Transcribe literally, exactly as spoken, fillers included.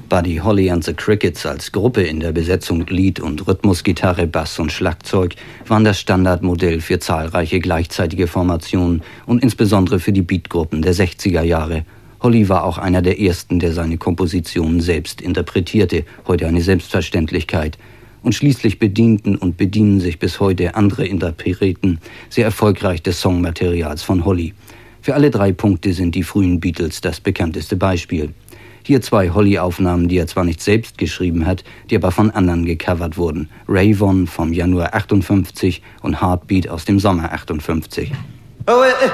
Buddy Holly and the Crickets als Gruppe in der Besetzung Lied- und Rhythmusgitarre, Bass und Schlagzeug waren das Standardmodell für zahlreiche gleichzeitige Formationen und insbesondere für die Beatgruppen der sechziger Jahre. Holly war auch einer der ersten, der seine Kompositionen selbst interpretierte, heute eine Selbstverständlichkeit. Und schließlich bedienten und bedienen sich bis heute andere Interpreten sehr erfolgreich des Songmaterials von Holly. Für alle drei Punkte sind die frühen Beatles das bekannteste Beispiel. Hier zwei Holly-Aufnahmen, die er zwar nicht selbst geschrieben hat, die aber von anderen gecovert wurden. Ray Vaughan vom Januar achtundfünfzig und Heartbeat aus dem Sommer achtundfünfzig.